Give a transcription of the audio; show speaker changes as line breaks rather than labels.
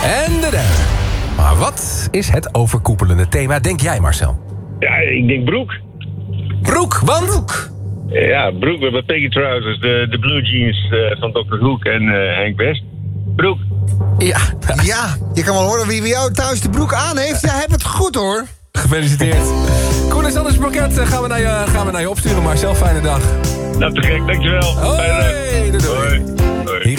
En de derde. Maar wat is het overkoepelende thema, denk jij, Marcel?
Ja, ik denk broek.
Broek, want? Broek.
Ja, broek. We hebben Peggy Trousers, de blue jeans van Dr. Hoek en Henk West. Broek.
Ja.
Ja, je kan wel horen wie bij jou thuis de broek aan heeft. Ja, heb het goed hoor.
Gefeliciteerd. Koen en Sanders Broket gaan we naar je opsturen, Marcel. Fijne dag.
Nou, te gek. Dankjewel.
Hoi. Doei.
Hoi.